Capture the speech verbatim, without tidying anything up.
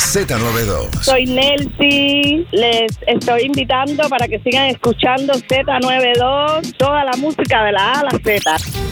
Z noventa y dos. Soy Nelcy. Les estoy invitando para que sigan escuchando Z noventa y dos, toda la música de la A a la Z.